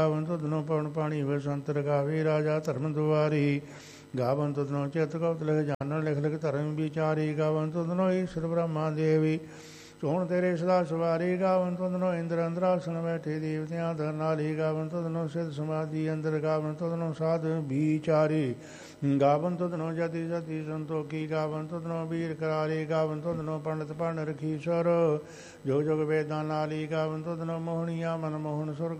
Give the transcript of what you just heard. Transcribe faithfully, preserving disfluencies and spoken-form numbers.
ਗਾਵਨ ਤੁਧਨੋ ਪਵਨ ਪਾਣੀ ਵਸੰਤਰ ਗਾਵੇ ਰਾਜਾ ਧਰਮ ਦੁਆਰੀ ਗਾਵਨ ਤੁਧਨੋ ਚਿਤ ਕਉਤ ਲਿਖ ਜਾਣਨ ਲਿਖ ਲਿਖ ਧਰਮ ਵਿਚਾਰੀ ਗਾਵਨ ਤੁਧਨੋ ਈਸ਼ਰ ਬ੍ਰਹਮਾ ਦੇਵੀ ਸੋਹਣ ਤੇਰੇ ਸਦਾ ਸਵਾਰੀ ਗਾਵਨ ਤੁਧਨੋ ਇੰਦਰ ਅੰਦਰਾਸਣ ਬੈਠੇ ਦੇਵਤਿਆਂ ਦਰ ਨਾਲੀ ਗਾਵਨ ਤੁਧਨੋ ਸਿਧ ਸਮਾਧੀ ਅੰਦਰ ਗਾਵਨ ਤੁਧਨੋ ਸਾਧ ਵਿਚਾਰੀ ਗਾਵਨ ਤੁਧਨੋ ਜਤੀ ਸਤੀ ਸੰਤੋਖੀ ਗਾਵਨ ਤੁਧਨੋ ਵੀਰ ਕਰਾਲੀ ਗਾਵਨ ਤੁਧਨੋ ਪੰਡਤ ਪੰਡ ਰਖੀਸ਼ਰ ਜੋ ਜੁਗ ਵੇਦਾਂ ਨਾਲੀ ਗਾਵਨ ਤੁਧਨੋ ਮੋਹਣੀਆ ਮਨ ਮੋਹਨ ਸੁਰ